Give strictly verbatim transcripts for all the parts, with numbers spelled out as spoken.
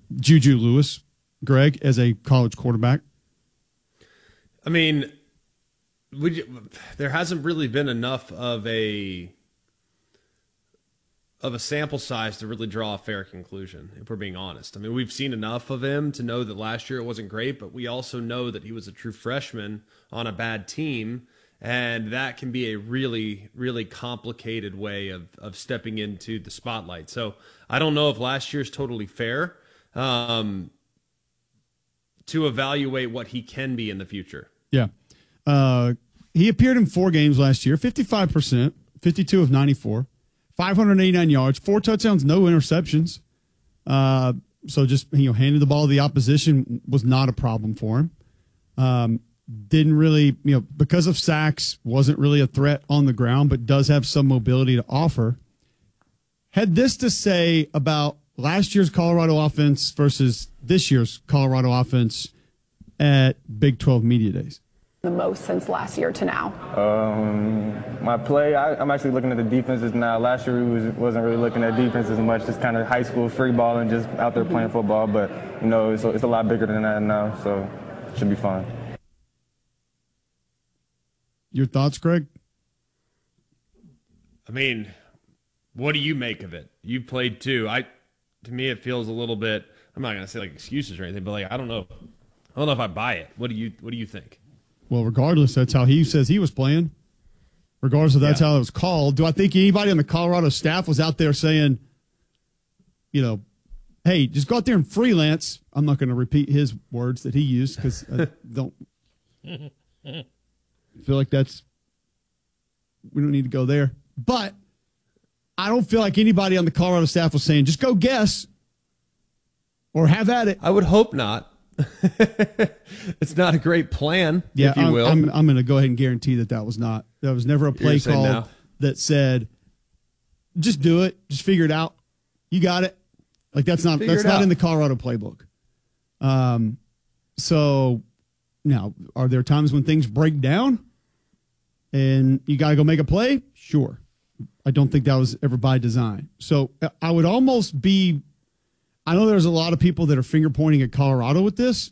Juju Lewis, Greg, as a college quarterback? I mean, we, there hasn't really been enough of a of a sample size to really draw a fair conclusion, if we're being honest. I mean, we've seen enough of him to know that last year it wasn't great, but we also know that he was a true freshman on a bad team, and that can be a really, really complicated way of, of stepping into the spotlight. So I don't know if last year's totally fair um, to evaluate what he can be in the future. Yeah. Uh, he appeared in four games last year, fifty-five percent, fifty-two of ninety-four. five hundred eighty-nine yards, four touchdowns, no interceptions. Uh, so just, you know, handing the ball to the opposition was not a problem for him. Um, didn't really, you know, because of sacks, wasn't really a threat on the ground, but does have some mobility to offer. Had this to say about last year's Colorado offense versus this year's Colorado offense at Big twelve Media Days? The most since last year to now? Um, my play, I, I'm actually looking at the defenses now. Last year we was, wasn't really looking at defense as much, just kind of high school free ball and just out there playing football. But, you know, it's, it's a lot bigger than that now, so it should be fun. Your thoughts, Greg? I mean, what do you make of it? You played too. I, to me, it feels a little bit, I'm not going to say like excuses or anything, but like, I don't know. I don't know if I buy it. What do you, what do you think? Well, regardless, that's how he says he was playing. Regardless of that's yeah. how it was called. Do I think anybody on the Colorado staff was out there saying, you know, hey, just go out there and freelance? I'm not going to repeat his words that he used because I don't feel like that's, we don't need to go there. But I don't feel like anybody on the Colorado staff was saying, just go guess or have at it. I would hope not. It's not a great plan, yeah, if you I'm, will. I'm, I'm going to go ahead and guarantee that that was not. There was never a play call now that said, just do it. Just figure it out. You got it. Like, that's not figure that's not out. in the Colorado playbook. Um, so, now, are there times when things break down and you got to go make a play? Sure. I don't think that was ever by design. So, I would almost be I know there's a lot of people that are finger pointing at Colorado with this.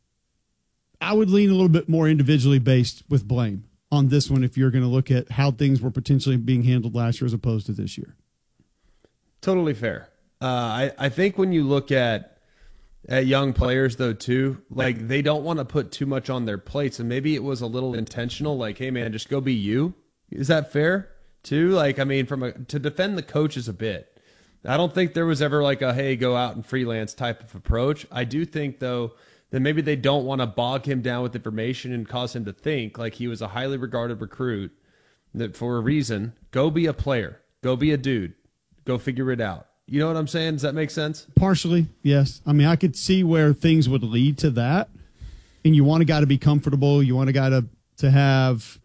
I would lean a little bit more individually based with blame on this one if you're going to look at how things were potentially being handled last year as opposed to this year. Totally fair. Uh, I, I think when you look at at young players, though, too, like they don't want to put too much on their plates. And maybe it was a little intentional, like, hey, man, just go be you. Is that fair, too? Like, I mean, from a, to defend the coaches a bit. I don't think there was ever like a, hey, go out and freelance type of approach. I do think, though, that maybe they don't want to bog him down with information and cause him to think like he was a highly regarded recruit, that for a reason, go be a player. Go be a dude. Go figure it out. You know what I'm saying? Does that make sense? Partially, yes. I mean, I could see where things would lead to that. And you want a guy to be comfortable. You want a guy to, to have,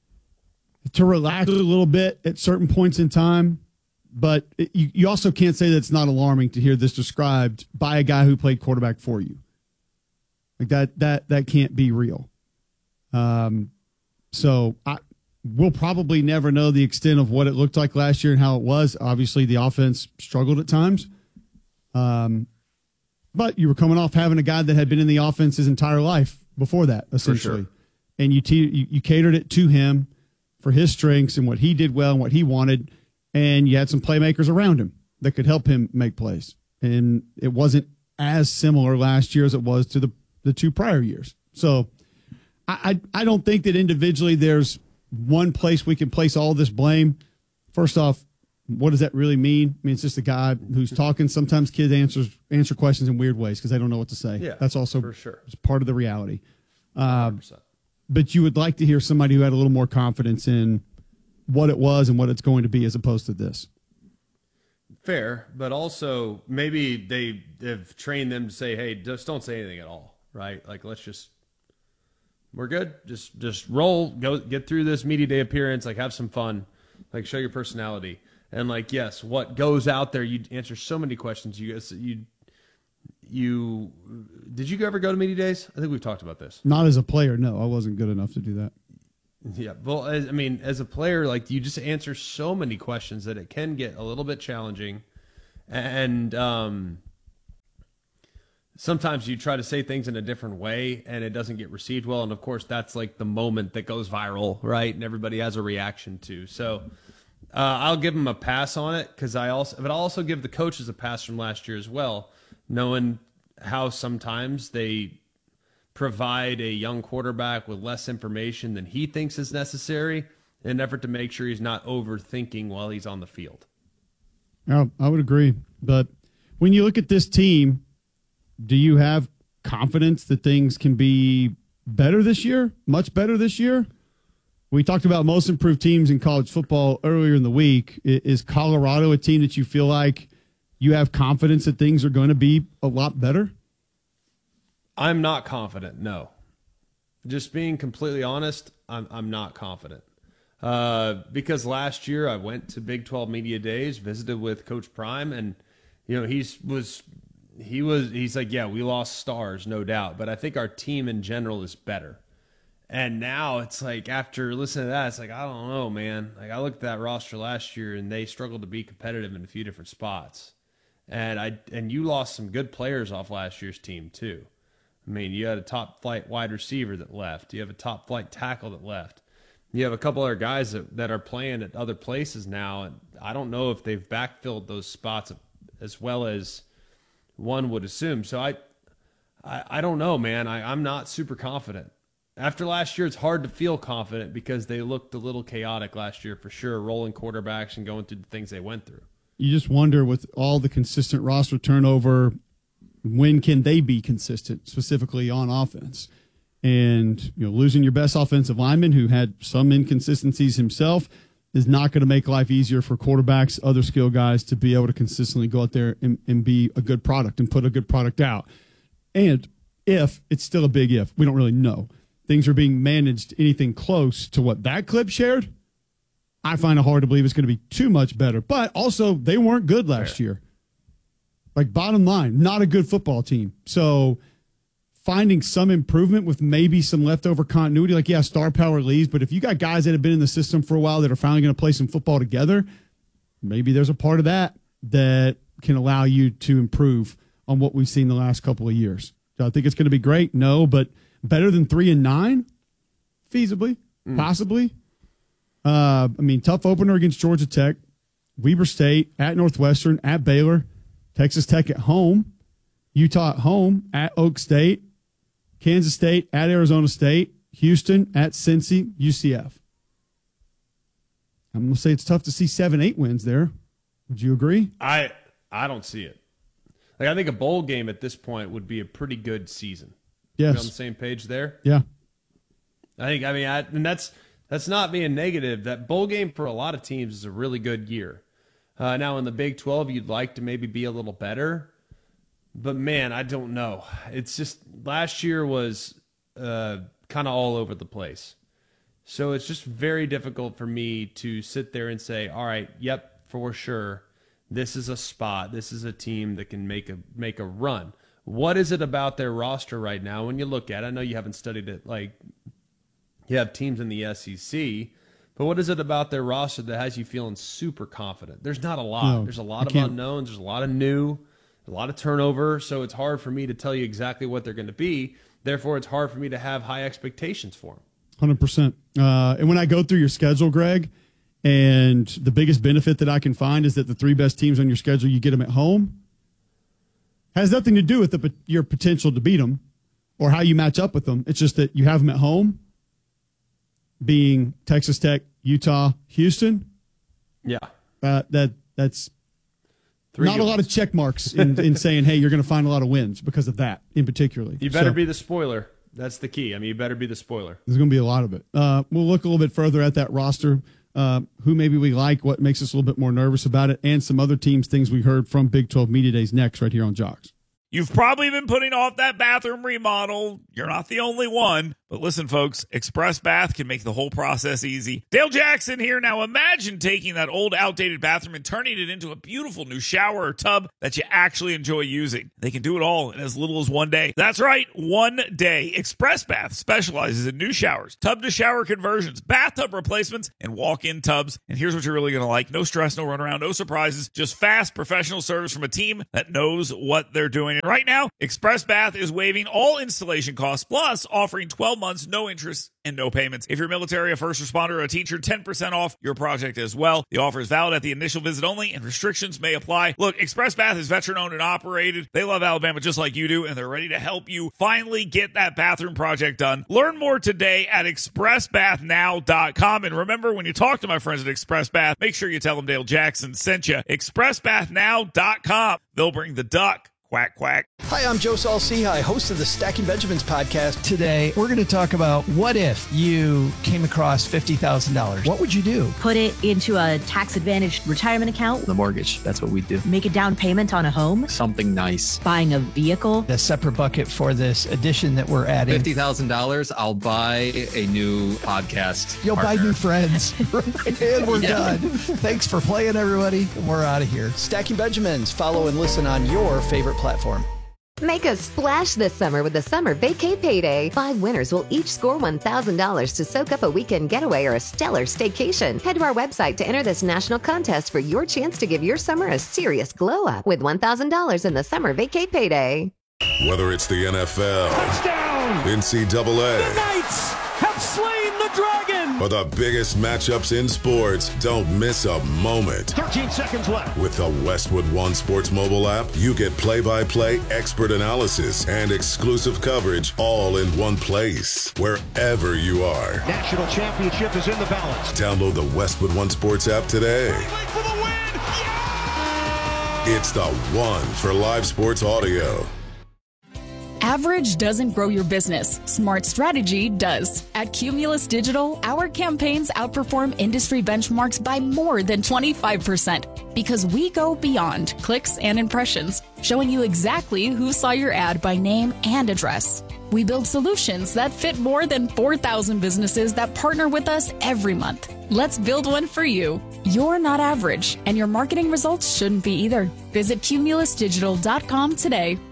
to relax a little bit at certain points in time. But it, you, you also can't say that it's not alarming to hear this described by a guy who played quarterback for you. Like that, that, that can't be real. Um, so I, we'll probably never know the extent of what it looked like last year and how it was. Obviously, the offense struggled at times. Um, but you were coming off having a guy that had been in the offense his entire life before that, essentially. Sure. And you, te- you you catered it to him for his strengths and what he did well and what he wanted. And you had some playmakers around him that could help him make plays. And it wasn't as similar last year as it was to the, the two prior years. So I, I I don't think that individually there's one place we can place all this blame. First off, what does that really mean? I mean, it's just a guy who's talking. Sometimes kids answers answer questions in weird ways because they don't know what to say. Yeah, that's also for sure. It's part of the reality. Uh, but you would like to hear somebody who had a little more confidence in what it was and what it's going to be as opposed to this. Fair, but also maybe they have trained them to say, hey, just don't say anything at all, right? Like, let's just, we're good. Just just roll, go get through this media day appearance, like have some fun, like show your personality. And like, yes, what goes out there, you answer so many questions. You guys, you, you, did you ever go to media days? I think we've talked about this. Not as a player, no. I wasn't good enough to do that. Yeah, well, as, I mean, as a player, like you just answer so many questions that it can get a little bit challenging, and um, sometimes you try to say things in a different way and it doesn't get received well. And of course, that's like the moment that goes viral, right? And everybody has a reaction to. So uh, I'll give them a pass on it because I also, but I'll also give the coaches a pass from last year as well, knowing how sometimes they provide a young quarterback with less information than he thinks is necessary in an effort to make sure he's not overthinking while he's on the field. Yeah, I would agree. But when you look at this team, do you have confidence that things can be better this year, much better this year? We talked about most improved teams in college football earlier in the week. Is Colorado a team that you feel like you have confidence that things are going to be a lot better? I'm not confident, no. Just being completely honest, I'm I'm not confident. Uh, because last year I went to Big twelve Media Days, visited with Coach Prime, and you know, he's was he was he's like, yeah, we lost stars, no doubt, but I think our team in general is better. And now it's like, after listening to that, it's like, I don't know, man. Like, I looked at that roster last year and they struggled to be competitive in a few different spots. And I and you lost some good players off last year's team too. I mean, you had a top flight wide receiver that left. You have a top flight tackle that left. You have a couple other guys that, that are playing at other places now, and I don't know if they've backfilled those spots as well as one would assume. So I I, I don't know, man. I, I'm not super confident. After last year, it's hard to feel confident because they looked a little chaotic last year for sure, rolling quarterbacks and going through the things they went through. You just wonder, with all the consistent roster turnover, when can they be consistent, specifically on offense? And you know, losing your best offensive lineman, who had some inconsistencies himself, is not going to make life easier for quarterbacks, other skill guys, to be able to consistently go out there and, and be a good product and put a good product out. And if, it's still a big if, we don't really know, things are being managed anything close to what that clip shared, I find it hard to believe it's going to be too much better. But also, they weren't good last Fair. year. Like, bottom line, not a good football team. So finding some improvement with maybe some leftover continuity, like, yeah, star power leaves, but if you got guys that have been in the system for a while that are finally going to play some football together, maybe there's a part of that that can allow you to improve on what we've seen the last couple of years. So I think it's going to be great. No, but better than three and nine, feasibly, mm. possibly. Uh, I mean, tough opener against Georgia Tech, Weber State, at Northwestern, at Baylor, Texas Tech at home, Utah at home, at Oak State, Kansas State, at Arizona State, Houston, at Cincy, U C F. I'm going to say it's tough to see seven, eight wins there. Would you agree? I I don't see it. Like, I think a bowl game at this point would be a pretty good season. Yes. Are we on the same page there? Yeah. I think, I mean, I, and that's that's not being negative. That bowl game for a lot of teams is a really good year. Uh, now, in the Big twelve, you'd like to maybe be a little better. But, man, I don't know. It's just last year was uh, kind of all over the place. So it's just very difficult for me to sit there and say, all right, yep, for sure, this is a spot. This is a team that can make a make a run. What is it about their roster right now when you look at it? I know you haven't studied it like you have teams in the S E C, but what is it about their roster that has you feeling super confident? There's not a lot. No, There's a lot I of can't. unknowns. There's a lot of new, a lot of turnover, so it's hard for me to tell you exactly what they're going to be. Therefore, it's hard for me to have high expectations for them. one hundred percent. Uh, and when I go through your schedule, Greg, and the biggest benefit that I can find is that the three best teams on your schedule, you get them at home, has nothing to do with the, your potential to beat them or how you match up with them. It's just that you have them at home, being Texas Tech, Utah, Houston. Yeah. Uh, that That's Three not a lot of check marks in, in saying, hey, you're going to find a lot of wins because of that in particular. You better So, be the spoiler. That's the key. I mean, you better be the spoiler. There's going to be a lot of it. Uh, we'll look a little bit further at that roster, uh, who maybe we like, what makes us a little bit more nervous about it, and some other teams, things we heard from Big twelve Media Days next right here on Jocks. You've probably been putting off that bathroom remodel. You're not the only one. But listen, folks, Express Bath can make the whole process easy. Dale Jackson here. Now imagine taking that old, outdated bathroom and turning it into a beautiful new shower or tub that you actually enjoy using. They can do it all in as little as one day. That's right, one day. Express Bath specializes in new showers, tub-to-shower conversions, bathtub replacements, and walk-in tubs. And here's what you're really going to like. No stress, no runaround, no surprises, just fast, professional service from a team that knows what they're doing. And right now, Express Bath is waiving all installation costs, plus offering twelve months, no interest, and no payments. If you're military, a first responder, or a teacher, ten percent off your project as well. The offer is valid at the initial visit only, and restrictions may apply. Look, Express Bath is veteran-owned and operated. They love Alabama just like you do, and they're ready to help you finally get that bathroom project done. Learn more today at express bath now dot com. And remember, when you talk to my friends at Express Bath, make sure you tell them Dale Jackson sent you. express bath now dot com. They'll bring the duck. Quack, quack. Hi, I'm Joe Saul-Sehy, host of the Stacking Benjamins podcast. Today, we're going to talk about what if you came across fifty thousand dollars. What would you do? Put it into a tax-advantaged retirement account. The mortgage, that's what we do. Make a down payment on a home. Something nice. Buying a vehicle. A separate bucket for this edition that we're adding. fifty thousand dollars, I'll buy a new podcast You'll partner. buy new friends. And we're Yeah. done. Thanks for playing, everybody. We're out of here. Stacking Benjamins. Follow and listen on your favorite platform. Make a splash this summer with the Summer Vacay Payday. Five winners will each score one thousand dollars to soak up a weekend getaway or a stellar staycation. Head to our website to enter this national contest for your chance to give your summer a serious glow up with one thousand dollars in the Summer Vacay Payday. Whether it's the N F L, touchdown, N C double A, the Knights have slain the dragon, or the biggest matchups in sports, don't miss a moment. thirteen seconds left. With the Westwood One Sports mobile app, you get play-by-play expert analysis and exclusive coverage all in one place, wherever you are. National championship is in the balance. Download the Westwood One Sports app today. For the win! Yeah! It's the one for live sports audio. Average doesn't grow your business. Smart strategy does. At Cumulus Digital, our campaigns outperform industry benchmarks by more than twenty-five percent because we go beyond clicks and impressions, showing you exactly who saw your ad by name and address. We build solutions that fit more than four thousand businesses that partner with us every month. Let's build one for you. You're not average, and your marketing results shouldn't be either. Visit cumulus digital dot com today.